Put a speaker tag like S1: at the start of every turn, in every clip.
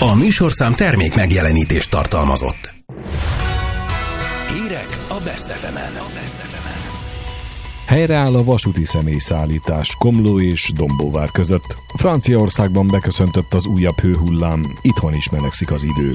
S1: A műsorszám termék megjelenítést tartalmazott. Hírek a Best FM-en.
S2: Helyreáll a vasúti személyszállítás Komló és Dombóvár között. Franciaországban beköszöntött az újabb hőhullám, itthon is melegszik az idő.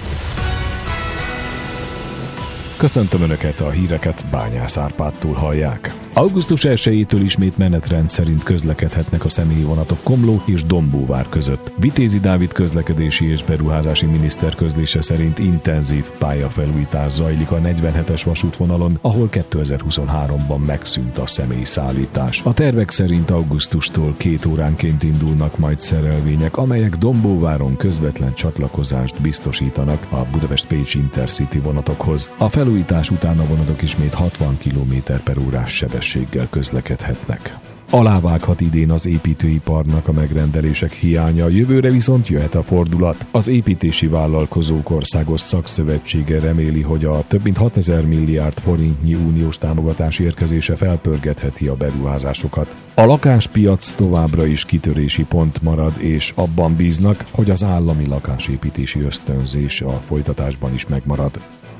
S2: Köszöntöm Önöket, a híreket Bányász Árpádtól hallják. Augusztus 1-től ismét menetrend szerint közlekedhetnek a személyvonatok Komló és Dombóvár között. Vitézi Dávid közlekedési és beruházási miniszter közlése szerint intenzív pályafelújítás zajlik a 47-es vasútvonalon, ahol 2023-ban megszűnt a személyszállítás. A tervek szerint augusztustól 2 óránként indulnak majd szerelvények, amelyek Dombóváron közvetlen csatlakozást biztosítanak a Budapest-Pécs Intercity vonatokhoz. A felújítás után a vonatok ismét 60 km/h sebességgel közlekedhetnek. Alávághat idén az építőiparnak a megrendelések hiánya, jövőre viszont jöhet a fordulat. Az Építési Vállalkozók Országos Szakszövetsége reméli, hogy a több mint 6000 milliárd forintnyi uniós támogatás érkezése felpörgetheti a beruházásokat. A lakáspiac továbbra is kitörési pont marad, és abban bíznak, hogy az állami lakásépítési ösztönzés a folytatásban is megmarad.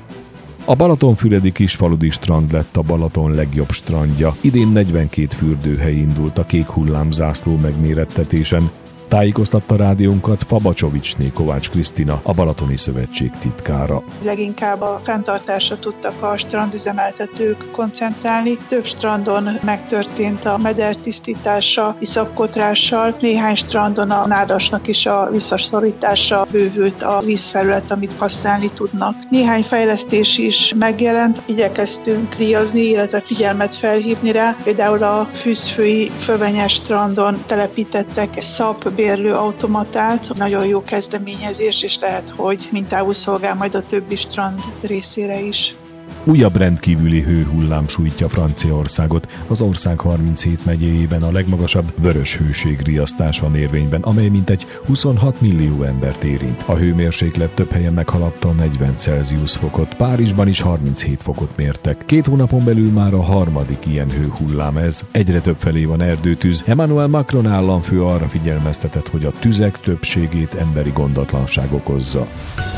S2: A balatonfüredi kisfaludi strand lett a Balaton legjobb strandja. Idén 42 fürdőhely indult a kék hullám zászló megmérettetésen. Tájékoztatta rádiónkat Fabacsovicsné Kovács Krisztina, a Balatoni Szövetség titkára.
S3: Leginkább a fenntartásra tudtak a strandüzemeltetők koncentrálni. Több strandon megtörtént a meder tisztítása, iszapkotrással, néhány strandon a nádasnak is a visszaszorítása, bővült a vízfelület, amit használni tudnak. Néhány fejlesztés is megjelent, igyekeztünk díjazni, illetve figyelmet felhívni rá. Például a Fűzfői Fövenyes strandon telepítettek bérlő automatát. Nagyon jó kezdeményezés, és lehet, hogy mintául szolgál majd a többi strand részére is.
S2: Újabb rendkívüli hőhullám sújtja Franciaországot. Az ország 37 megyéjében a legmagasabb vörös hőségriasztás van érvényben, amely mintegy 26 millió embert érint. A hőmérséklet több helyen meghaladta 40 Celsius fokot, Párizsban is 37 fokot mértek. 2 hónapon belül már a harmadik ilyen hőhullám ez. Egyre több felé van erdőtűz. Emmanuel Macron államfő arra figyelmeztetett, hogy a tüzek többségét emberi gondatlanság okozza.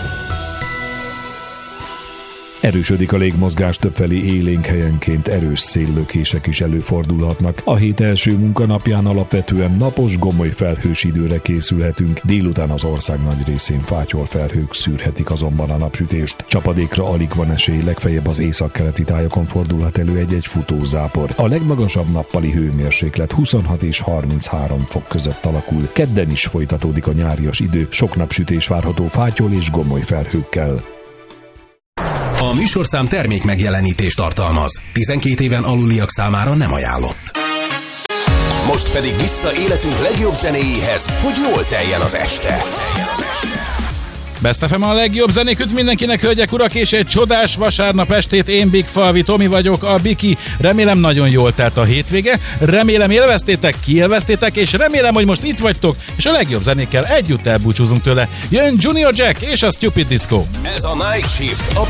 S2: Erősödik a légmozgás, többfelé élénk, helyenként erős széllökések is előfordulhatnak. A hét első munkanapján alapvetően napos, gomoly felhős időre készülhetünk, délután az ország nagy részén fátyolfelhők szűrhetik azonban a napsütést. Csapadékra alig van esély, legfeljebb az északkeleti tájakon fordulhat elő egy-egy futózápor. A legmagasabb nappali hőmérséklet 26 és 33 fok között alakul. Kedden is folytatódik a nyárias idő, sok napsütés várható fátyol és gomoly felhőkkel.
S1: A műsorszám termék megjelenítést tartalmaz. 12 éven aluliak számára nem ajánlott. Most pedig vissza életünk legjobb zenéjéhez, hogy jól teljen az este.
S4: Best FM a legjobb zenék üt mindenkinek, hölgyek, urak, és egy csodás vasárnap estét. Én Big Falvi Tomi vagyok, a Biki. Remélem nagyon jól telt a hétvége, remélem élveztétek, kiélveztétek, és remélem, hogy most itt vagytok, és a legjobb zenékkel együtt elbúcsúzunk tőle. Jön Junior Jack és a Stupid Disco.
S1: Ez a Night Shift, a